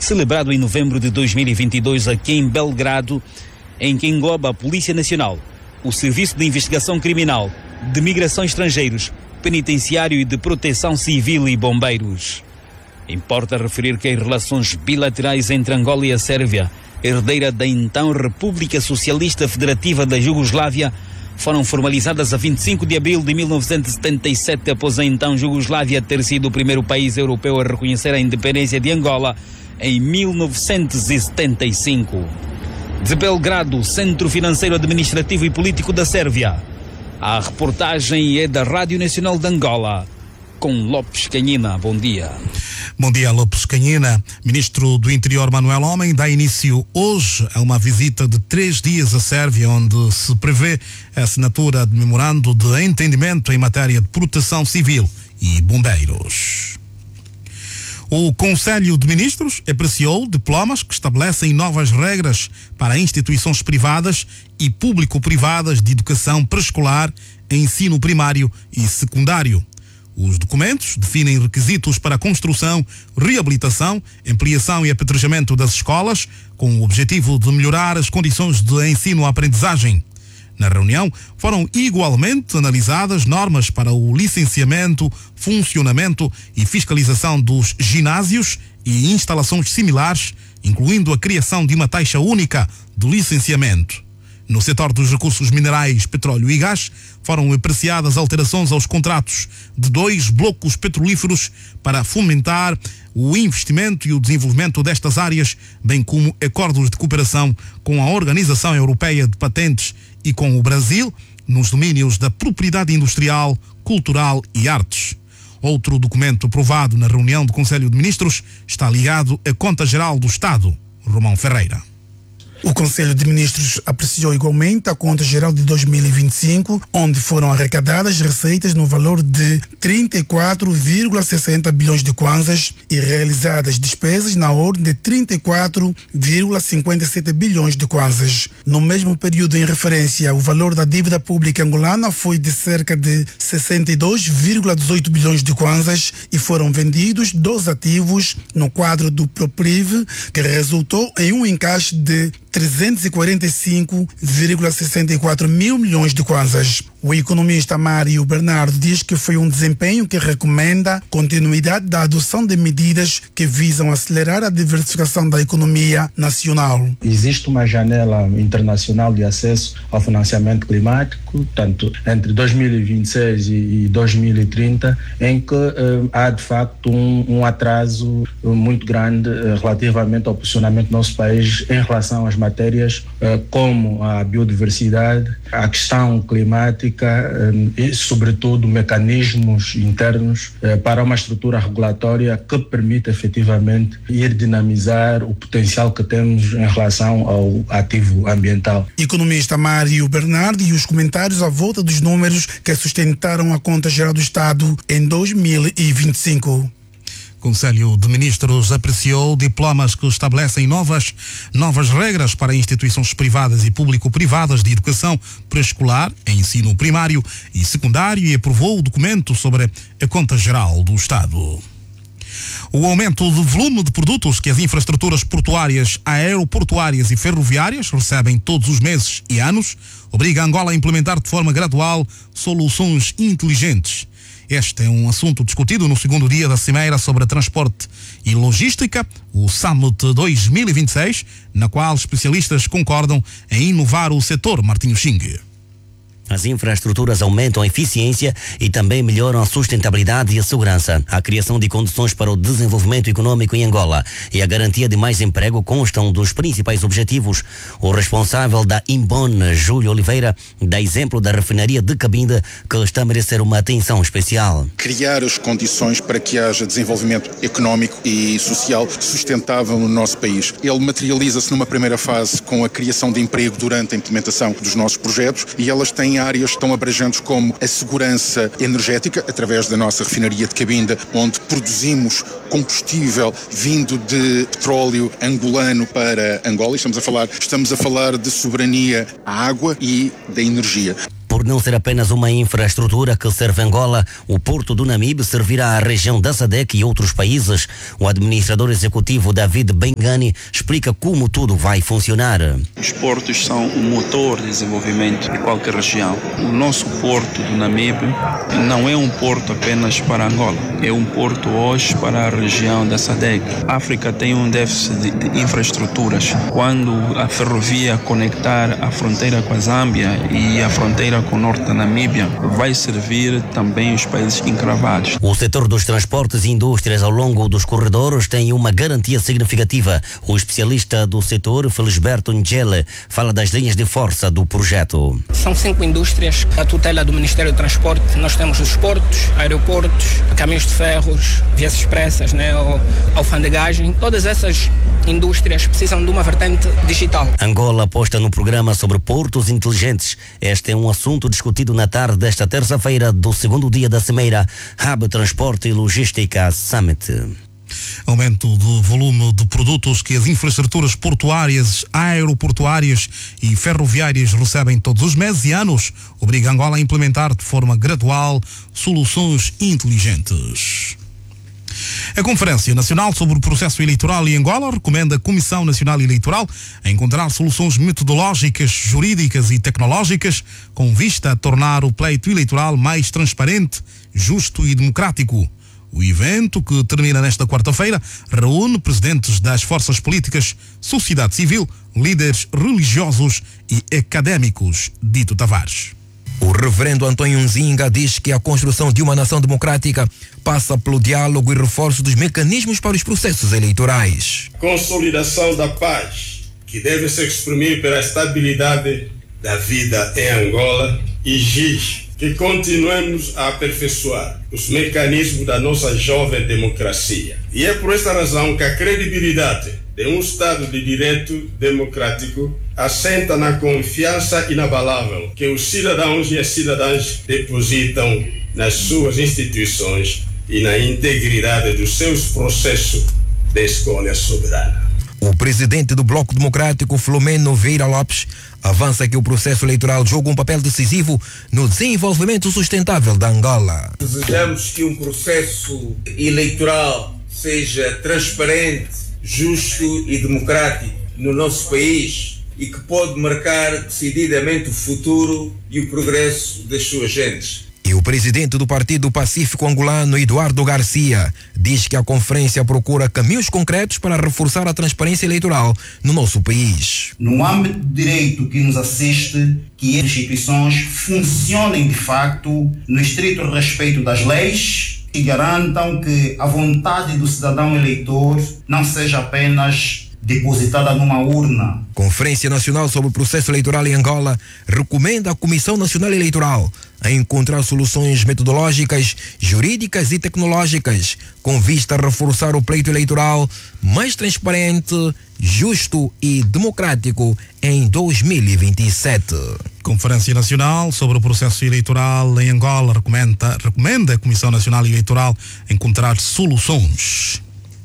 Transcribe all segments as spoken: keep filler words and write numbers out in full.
celebrado em novembro de dois mil e vinte e dois aqui em Belgrado, em que engloba a Polícia Nacional, o Serviço de Investigação Criminal, de Migração Estrangeiros, Penitenciário e de Proteção Civil e Bombeiros. Importa referir que as relações bilaterais entre Angola e a Sérvia, herdeira da então República Socialista Federativa da Jugoslávia, foram formalizadas a vinte e cinco de abril de mil novecentos e setenta e sete, após a então Jugoslávia ter sido o primeiro país europeu a reconhecer a independência de Angola em mil novecentos e setenta e cinco. De Belgrado, Centro Financeiro Administrativo e Político da Sérvia, a reportagem é da Rádio Nacional de Angola, com Lopes Canhina. Bom dia. Bom dia, Lopes Canhina. Ministro do Interior Manuel Homem dá início hoje a uma visita de três dias à Sérvia, onde se prevê a assinatura de memorando de entendimento em matéria de proteção civil e bombeiros. O Conselho de Ministros apreciou diplomas que estabelecem novas regras para instituições privadas e público-privadas de educação pré-escolar, ensino primário e secundário. Os documentos definem requisitos para a construção, reabilitação, ampliação e apetrechamento das escolas, com o objetivo de melhorar as condições de ensino-aprendizagem. Na reunião, foram igualmente analisadas normas para o licenciamento, funcionamento e fiscalização dos ginásios e instalações similares, incluindo a criação de uma taxa única de licenciamento. No setor dos recursos minerais, petróleo e gás, foram apreciadas alterações aos contratos de dois blocos petrolíferos para fomentar o investimento e o desenvolvimento destas áreas, bem como acordos de cooperação com a Organização Europeia de Patentes e com o Brasil nos domínios da propriedade industrial, cultural e artes. Outro documento aprovado na reunião do Conselho de Ministros está ligado à Conta Geral do Estado. Romão Ferreira. O Conselho de Ministros apreciou igualmente a Conta Geral de dois mil e vinte e cinco, onde foram arrecadadas receitas no valor de trinta e quatro vírgula sessenta bilhões de kwanzas e realizadas despesas na ordem de trinta e quatro vírgula cinquenta e sete bilhões de kwanzas. No mesmo período em referência, o valor da dívida pública angolana foi de cerca de sessenta e dois vírgula dezoito bilhões de kwanzas e foram vendidos dois ativos no quadro do Propriv, que resultou em um encaixe de trezentos e quarenta e cinco vírgula sessenta e quatro mil milhões de kwanzas. O economista Mário Bernardo diz que foi um desempenho que recomenda continuidade da adoção de medidas que visam acelerar a diversificação da economia nacional. Existe uma janela internacional de acesso ao financiamento climático, tanto entre dois mil e vinte e seis e dois mil e trinta, em que uh, há de facto um, um atraso uh, muito grande uh, relativamente ao posicionamento do nosso país em relação às matérias uh, como a biodiversidade, a questão climática e, sobretudo, mecanismos internos para uma estrutura regulatória que permita efetivamente ir dinamizar o potencial que temos em relação ao ativo ambiental. Economista Mário Bernardo e os comentários à volta dos números que sustentaram a Conta Geral do Estado em dois mil e vinte e cinco. O Conselho de Ministros apreciou diplomas que estabelecem novas, novas regras para instituições privadas e público-privadas de educação pré-escolar, ensino primário e secundário e aprovou o documento sobre a Conta Geral do Estado. O aumento do volume de produtos que as infraestruturas portuárias, aeroportuárias e ferroviárias recebem todos os meses e anos obriga a Angola a implementar de forma gradual soluções inteligentes. Este é um assunto discutido no segundo dia da Cimeira sobre Transporte e Logística, o Summit dois mil e vinte e seis, na qual especialistas concordam em inovar o setor. Martinho Xing. As infraestruturas aumentam a eficiência e também melhoram a sustentabilidade e a segurança. A criação de condições para o desenvolvimento econômico em Angola e a garantia de mais emprego constam dos principais objetivos. O responsável da Imbon, Júlio Oliveira, dá exemplo da refinaria de Cabinda, que está a merecer uma atenção especial. Criar as condições para que haja desenvolvimento económico e social sustentável no nosso país. Ele materializa-se numa primeira fase com a criação de emprego durante a implementação dos nossos projetos e elas têm áreas tão abrangentes como a segurança energética, através da nossa refinaria de Cabinda, onde produzimos combustível vindo de petróleo angolano para Angola. Estamos a falar, estamos a falar de soberania à água e da energia. Por Por não ser apenas uma infraestrutura que serve Angola, o porto do Namibe servirá à região da SADC e outros países. O administrador executivo David Bengani explica como tudo vai funcionar. Os portos são o motor de desenvolvimento de qualquer região. O nosso porto do Namibe não é um porto apenas para Angola, é um porto hoje para a região da SADC. A África tem um déficit de, de infraestruturas. Quando a ferrovia conectar a fronteira com a Zâmbia e a fronteira com o norte da Namíbia, vai servir também os países encravados. O setor dos transportes e indústrias ao longo dos corredores tem uma garantia significativa. O especialista do setor, Felisberto Njele, fala das linhas de força do projeto. São cinco indústrias a tutela do Ministério do Transporte. Nós temos os portos, aeroportos, caminhos de ferros, vias expressas, né, alfandegagem. Todas essas indústrias precisam de uma vertente digital. Angola aposta no programa sobre portos inteligentes. Este é um assunto discutido na tarde desta terça-feira do segundo dia da Cimeira Hub Transporte e Logística Summit. Aumento do volume de produtos que as infraestruturas portuárias, aeroportuárias e ferroviárias recebem todos os meses e anos obriga Angola a implementar de forma gradual soluções inteligentes. A Conferência Nacional sobre o Processo Eleitoral em Angola recomenda à Comissão Nacional Eleitoral a encontrar soluções metodológicas, jurídicas e tecnológicas com vista a tornar o pleito eleitoral mais transparente, justo e democrático. O evento, que termina nesta quarta-feira, reúne presidentes das forças políticas, sociedade civil, líderes religiosos e académicos. Dito Tavares. O reverendo António Nzinga diz que a construção de uma nação democrática passa pelo diálogo e reforço dos mecanismos para os processos eleitorais. Consolidação da paz, que deve se exprimir pela estabilidade da vida em Angola, exige que continuemos a aperfeiçoar os mecanismos da nossa jovem democracia. E é por esta razão que a credibilidade de um Estado de direito democrático assenta na confiança inabalável que os cidadãos e as cidadãs depositam nas suas instituições e na integridade dos seus processos de escolha soberana. O presidente do Bloco Democrático, Filomeno Vieira Lopes, avança que o processo eleitoral joga um papel decisivo no desenvolvimento sustentável da Angola. Desejamos que um processo eleitoral seja transparente, justo e democrático no nosso país e que pode marcar decididamente o futuro e o progresso das suas gentes. E o presidente do Partido Pacífico Angolano, Eduardo Garcia, diz que a conferência procura caminhos concretos para reforçar a transparência eleitoral no nosso país. No âmbito do direito que nos assiste, que as instituições funcionem de facto no estrito respeito das leis e garantam que a vontade do cidadão eleitor não seja apenas depositada numa urna. Conferência Nacional sobre o Processo Eleitoral em Angola recomenda à Comissão Nacional Eleitoral a encontrar soluções metodológicas, jurídicas e tecnológicas com vista a reforçar o pleito eleitoral mais transparente, justo e democrático em dois mil e vinte e sete. Conferência Nacional sobre o Processo Eleitoral em Angola recomenda, recomenda à Comissão Nacional Eleitoral encontrar soluções.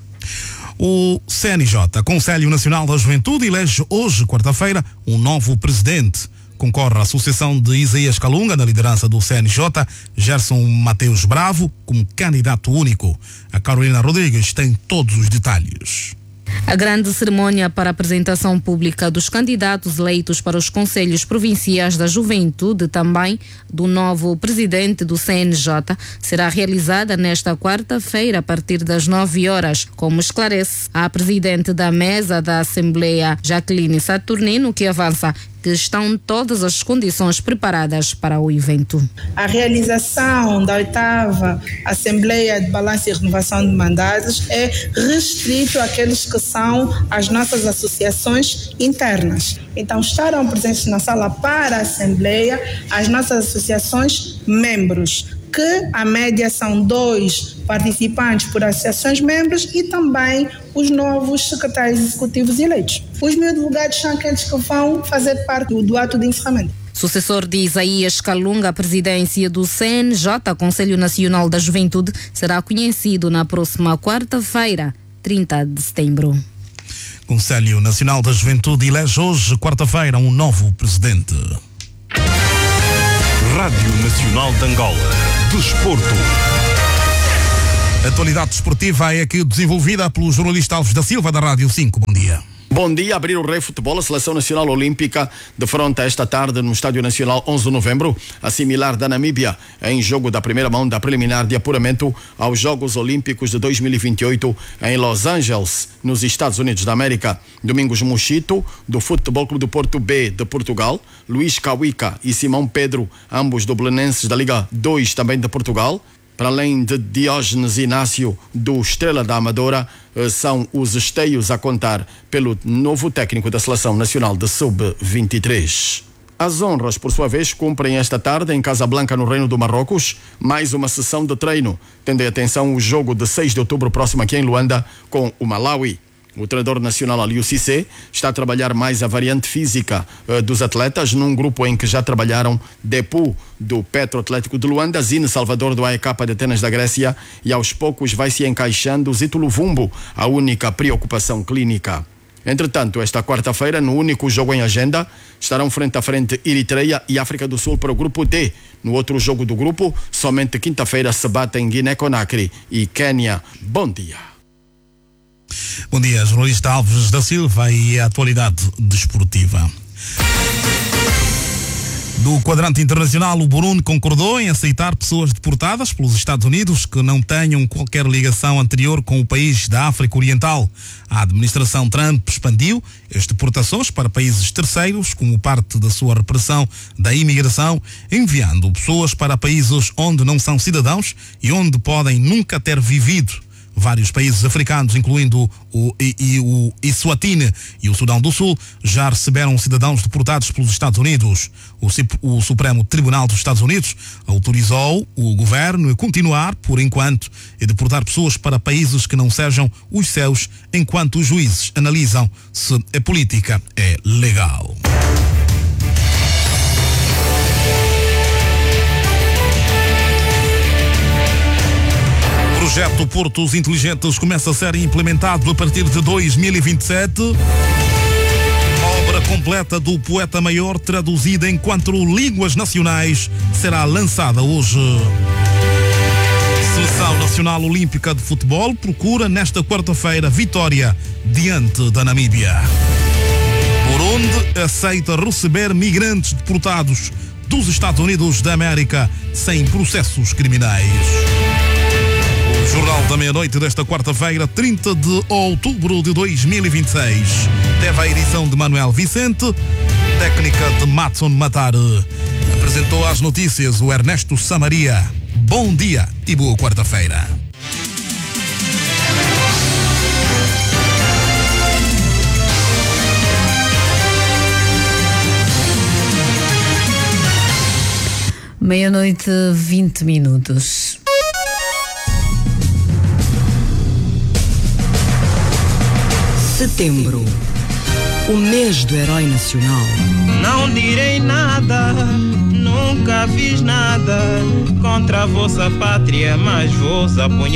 O C N J, Conselho Nacional da Juventude, elege hoje, quarta-feira, um novo presidente. Concorre a Associação de Isaías Calunga, na liderança do C N J, Gerson Mateus Bravo, como candidato único. A Carolina Rodrigues tem todos os detalhes. A grande cerimônia para a apresentação pública dos candidatos eleitos para os Conselhos Provinciais da Juventude, também do novo presidente do C N J, será realizada nesta quarta-feira a partir das nove horas, como esclarece a presidente da mesa da Assembleia, Jacqueline Saturnino, que avança que estão todas as condições preparadas para o evento. A realização da oitava Assembleia de Balanço e Renovação de Mandatos é restrito àqueles que são as nossas associações internas. Então, estarão presentes na sala para a Assembleia as nossas associações membros, que a média são dois participantes por associações membros e também os novos secretários executivos eleitos. Os mil delegados são aqueles que vão fazer parte do, do ato de encerramento. Sucessor de Isaías Calunga, a presidência do C N J, Conselho Nacional da Juventude, será conhecido na próxima quarta-feira, trinta de setembro. Conselho Nacional da Juventude elege hoje, quarta-feira, um novo presidente. Rádio Nacional de Angola. Desporto. A atualidade desportiva é aqui desenvolvida pelo jornalista Alves da Silva, da Rádio cinco. Bom dia. Bom dia, abrir o Rei Futebol, a Seleção Nacional Olímpica defronta esta tarde no Estádio Nacional onze de novembro, a similar da Namíbia, em jogo da primeira mão da preliminar de apuramento aos Jogos Olímpicos de dois mil e vinte e oito em Los Angeles, nos Estados Unidos da América. Domingos Mochito, do Futebol Clube do Porto B de Portugal, Luís Cauica e Simão Pedro, ambos dublinenses da Liga dois também de Portugal, para além de Diógenes Inácio, do Estrela da Amadora, são os esteios a contar pelo novo técnico da Seleção Nacional de sub vinte e três. As honras, por sua vez, cumprem esta tarde em Casablanca, no Reino do Marrocos, mais uma sessão de treino, tendo em atenção o jogo de seis de outubro próximo aqui em Luanda com o Malawi. O treinador nacional Aliou Cissé está a trabalhar mais a variante física uh, dos atletas num grupo em que já trabalharam Depu do Petro Atlético de Luanda, Zine Salvador do A E K de Atenas da Grécia e aos poucos vai se encaixando Zito Luvumbo, a única preocupação clínica. Entretanto, esta quarta-feira, no único jogo em agenda, estarão frente a frente Eritreia e África do Sul para o grupo D. No outro jogo do grupo, somente quinta-feira se batem Guiné-Conakry e Quênia. Bom dia. Bom dia, jornalista Alves da Silva e a atualidade desportiva. Do quadrante internacional, o Burundi concordou em aceitar pessoas deportadas pelos Estados Unidos que não tenham qualquer ligação anterior com o país da África Oriental. A administração Trump expandiu as deportações para países terceiros como parte da sua repressão da imigração, enviando pessoas para países onde não são cidadãos e onde podem nunca ter vivido. Vários países africanos, incluindo o, e, e, o Eswatini e o Sudão do Sul, já receberam cidadãos deportados pelos Estados Unidos. O, o Supremo Tribunal dos Estados Unidos autorizou o governo a continuar, por enquanto, a deportar pessoas para países que não sejam os seus, enquanto os juízes analisam se a política é legal. O projeto Portos Inteligentes começa a ser implementado a partir de dois mil e vinte e sete. Obra completa do Poeta Maior, traduzida em quatro línguas nacionais, será lançada hoje. Seleção Nacional Olímpica de Futebol procura nesta quarta-feira vitória diante da Namíbia. Burundi aceita receber migrantes deportados dos Estados Unidos da América sem processos criminais. Jornal da Meia-Noite desta quarta-feira, trinta de outubro de dois mil e vinte e seis. Teve a edição de Manuel Vicente, técnica de Matson Matar. Apresentou as notícias o Ernesto Samaria. Bom dia e boa quarta-feira. Meia-noite, vinte minutos. Setembro, o mês do herói nacional. Não direi nada, nunca fiz nada contra a vossa pátria, mas vos apunhar.